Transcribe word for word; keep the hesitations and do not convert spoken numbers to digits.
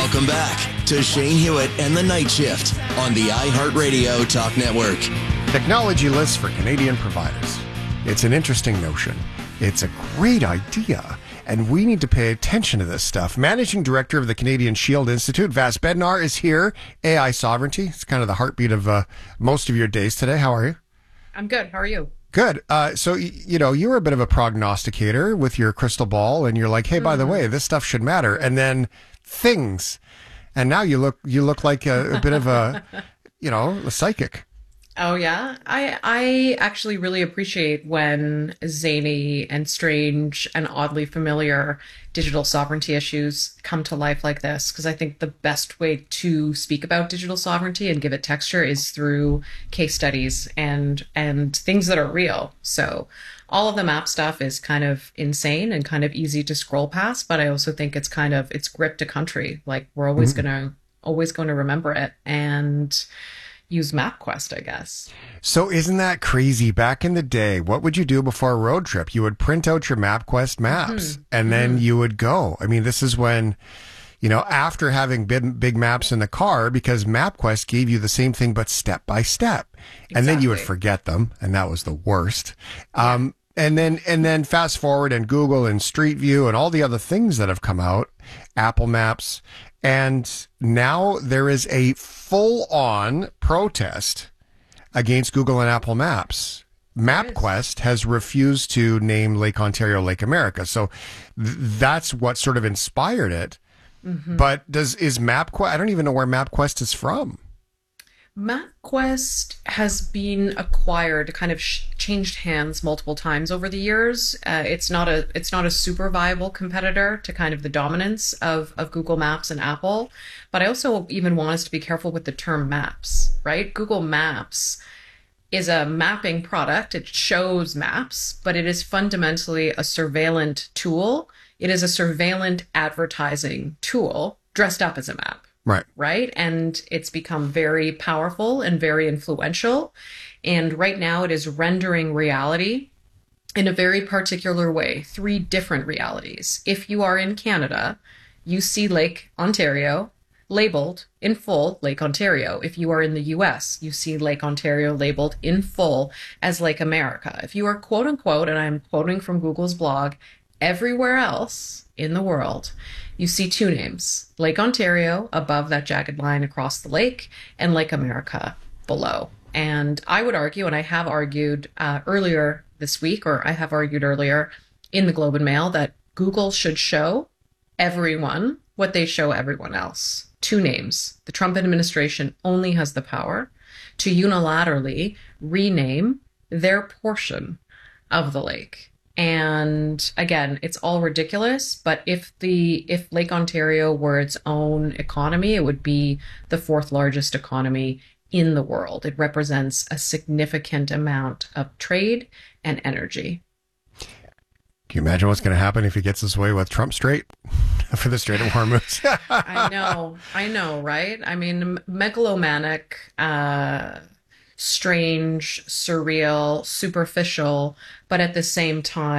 Welcome back to Shane Hewitt and the Night Shift on the iHeartRadio Talk Network. Technology lists for Canadian providers. It's an interesting notion. It's a great idea, and we need to pay attention to this stuff. Managing Director of the Canadian Shield Institute, Vas Bednar, is here. A I sovereignty. It's kind of the heartbeat of uh, most of your days today. How are you? I'm good. How are you? Good. Uh, so, you know, you were a bit of a prognosticator with your crystal ball, and you're like, hey, mm-hmm. by the way, this stuff should matter. And then things. And now you look you look like a, a bit of a, you know, a psychic. Oh, yeah. I I actually really appreciate when zany and strange and oddly familiar digital sovereignty issues come to life like this, because I think the best way to speak about digital sovereignty and give it texture is through case studies and and things that are real. So all of the map stuff is kind of insane and kind of easy to scroll past, but I also think it's kind of, it's gripped a country. Like we're always mm-hmm. going to, always going to remember it and use MapQuest, I guess. So isn't that crazy? Back in the day, what would you do before a road trip? You would print out your MapQuest maps mm-hmm. and then mm-hmm. you would go. I mean, this is when, you know, after having big, big maps in the car, because MapQuest gave you the same thing, but step by step. Exactly. And then you would forget them. And that was the worst. Yeah. Um, And then, and then fast forward and Google and Street View and all the other things that have come out, Apple Maps. And now there is a full-on protest against Google and Apple Maps. MapQuest has refused to name Lake Ontario Lake America. So th- that's what sort of inspired it. Mm-hmm. But does, is MapQuest, I don't even know where MapQuest is from. MapQuest has been acquired, kind of sh- changed hands multiple times over the years. Uh, it's not a it's not a super viable competitor to kind of the dominance of, of Google Maps and Apple. But I also even want us to be careful with the term maps, right? Google Maps is a mapping product. It shows maps, but it is fundamentally a surveillance tool. It is a surveillance advertising tool dressed up as a map. Right. Right. And it's become very powerful and very influential. And right now it is rendering reality in a very particular way, three different realities. If you are in Canada, you see Lake Ontario labeled in full Lake Ontario. If you are in the U S, you see Lake Ontario labeled in full as Lake America. If you are quote unquote, and I'm quoting from Google's blog, everywhere else in the world, you see two names, Lake Ontario above that jagged line across the lake and Lake America below. And I would argue, and I have argued uh, earlier this week, or I have argued earlier in the Globe and Mail, that Google should show everyone what they show everyone else. Two names. The Trump administration only has the power to unilaterally rename their portion of the lake. And again, it's all ridiculous, but if the if Lake Ontario were its own economy, it would be the fourth largest economy in the world. It represents a significant amount of trade and energy. Can you imagine what's going to happen if he gets his way with Trump Strait for the Strait of Hormuz? I know, I know, right? I mean, megalomaniac, uh, strange, surreal, superficial, but at the same time,